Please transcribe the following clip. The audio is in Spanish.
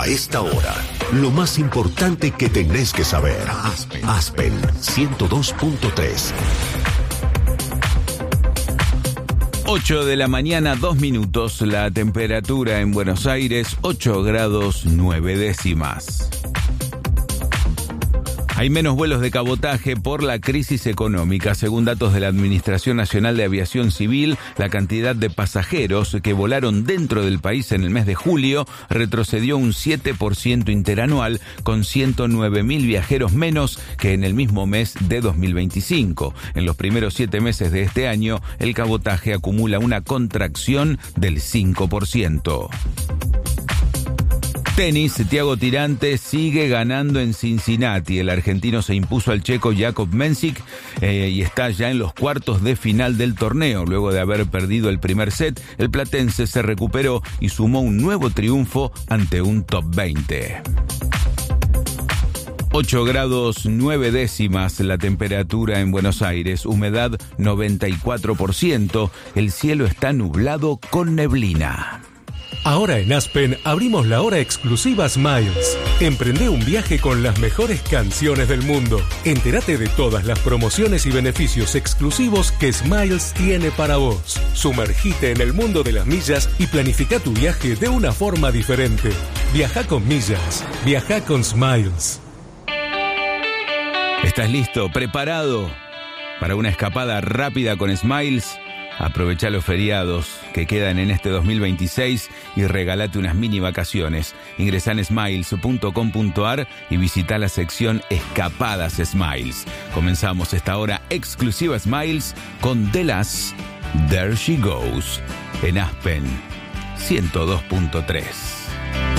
A esta hora, lo más importante que tenés que saber. Aspen 102.3. 8 de la mañana, 2 minutos. La temperatura en Buenos Aires, 8 grados 9 décimas. Hay menos vuelos de cabotaje por la crisis económica. Según datos de la Administración Nacional de Aviación Civil, la cantidad de pasajeros que volaron dentro del país en el mes de julio retrocedió un 7% interanual, con 109.000 viajeros menos que en el mismo mes de 2025. En los primeros 7 meses de este año, el cabotaje acumula una contracción del 5%. Tenis, Thiago Tirante sigue ganando en Cincinnati. El argentino se impuso al checo Jakub Mensik y está ya en los cuartos de final del torneo. Luego de haber perdido el primer set, el platense se recuperó y sumó un nuevo triunfo ante un top 20. 8 grados 9 décimas la temperatura en Buenos Aires, humedad 94%, el cielo está nublado con neblina. Ahora en Aspen abrimos la hora exclusiva Smiles. Emprende un viaje con las mejores canciones del mundo. Entérate de todas las promociones y beneficios exclusivos que Smiles tiene para vos. Sumergite en el mundo de las millas y planifica tu viaje de una forma diferente. Viaja con millas. Viaja con Smiles. ¿Estás listo? ¿Preparado para una escapada rápida con Smiles? Aprovecha los feriados que quedan en este 2026 y regálate unas mini vacaciones. Ingresá en smiles.com.ar y visita la sección Escapadas Smiles. Comenzamos esta hora exclusiva Smiles con The Last There She Goes en Aspen 102.3.